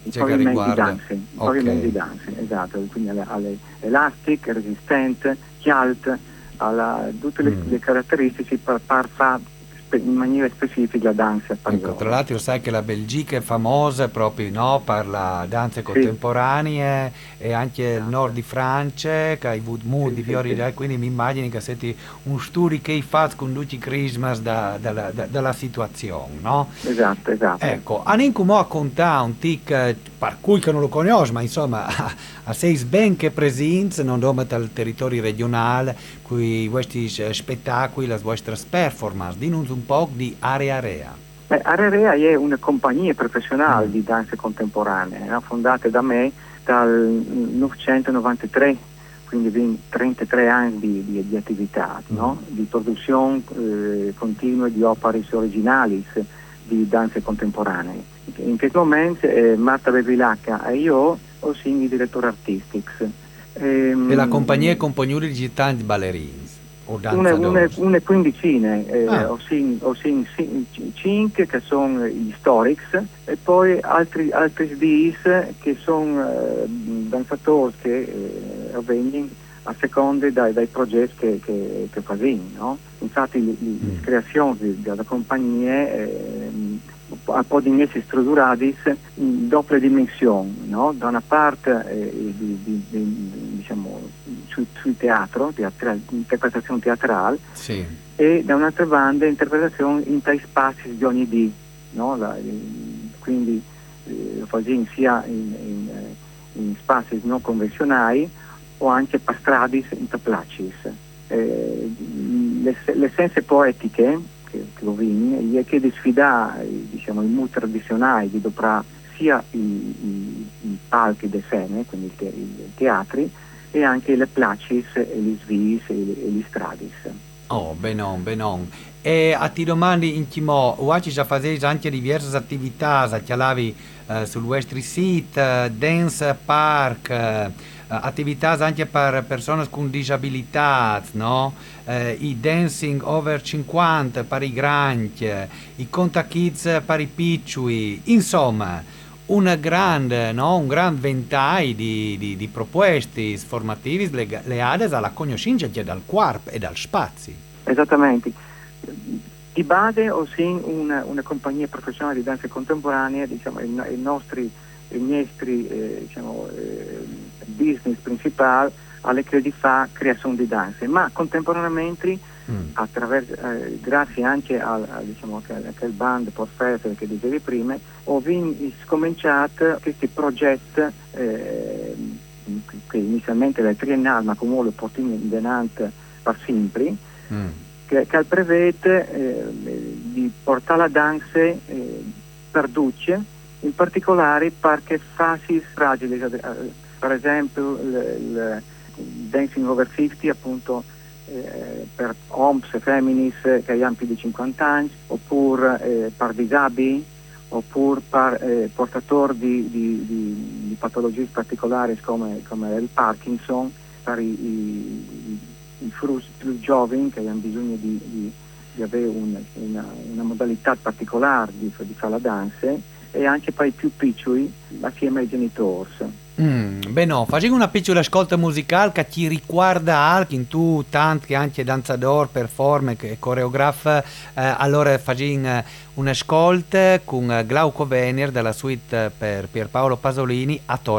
i Cioè che pavimenti riguarda. danze, Ok. esatto, quindi alle elastic, resistent, chialt, tutte le Mm. caratteristiche per fare in maniera specifica la danza Ecco, tra pariolo. l'altro sai che la Belgica è famosa proprio, no, per le danze Sì, contemporanee e anche il nord esatto, di Francia, che hai avuto molti sì, sì, fiori, sì, quindi mi immagino che siete un studio che hai fatto con tutti i Christmas dalla situazione, no? esatto, esatto. Ecco, Anin mo a contare un tic, per cui che non lo conosco, ma insomma, a sei ben che presenze, non dove dal territorio regionale, qui questi spettacoli, le vostre performance, dinos un po' di area area. Beh, Area è una compagnia professionale Mm. di danze contemporanee, no? Fondata da me dal 1993, quindi in 33 anni di attività, Mm. no? Di produzione continua di opere originali di danze contemporanee. In questo momento Marta Bevilacca e io sono i direttori artistici. E la compagnia è Ehm, componuta di tanti ballerini o una, danzatori. una quindicina, Ah, cinque che sono gli Storics e poi altri 10 che sono danzatori che vengono a seconda dai progetti che fanno, no? Infatti le mm, creazioni della compagnia possono essere strutturate in doppia dimensione, no? Da una parte diciamo, sul teatro, interpretazione teatrale, sì. e da un'altra banda interpretazione in tai spazi di ogni dì, no? Quindi lo facciamo sia in spazi non convenzionali o anche per strade in placis. Le essenze poetiche che lo vincono è che di sfidare diciamo, i mood tradizionali di doprà sia i palchi de scene, quindi i teatri, e anche le placis e gli svis e gli stradis. Oh, benon, benon. E a ti domandi in Chimo, oggi già fate anche diverse attività, chialavi sul vostro sito, dance park, attività anche per persone con disabilità, no? I dancing over 50 per i grandi, i conta kids per i piccoli, insomma, un gran ventaglio di proposte formative legate alla conoscenza dal corpo e dal spazio. Esattamente. Di base ho sì una compagnia professionale di danza contemporanea, diciamo, i nostri diciamo, business principale alle che di fa creazione di danze, ma contemporaneamente Mm. grazie anche diciamo, a quel band Porfese che dicevi prima, ho cominciato questi progetti che inizialmente era triennale, ma comunque lo portiamo in denante per sempre, Mm. che prevede di portare la danza per duce, in particolare perché fasi fragili, per esempio il Dancing Over 50 appunto per homes e femminis che hanno più di 50 anni, oppure per disabili, oppure per portatori di patologie particolari come il Parkinson, per i più giovani che hanno bisogno di avere una modalità particolare di fare la danza, e anche per i più piccoli assieme ai genitori. Beh no, facendo una piccola ascolta musicale che ti riguarda anche in tu tanti anche danzador, performer e coreograf, allora facendo un'ascolta con Glauco Venier della suite per Pierpaolo Pasolini a Torre